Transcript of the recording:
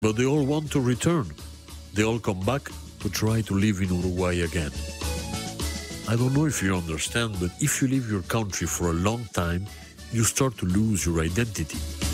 But they all want to return. They all come back to try to live in Uruguay again. I don't know if you understand, but if you leave your country for a long time, you start to lose your identity.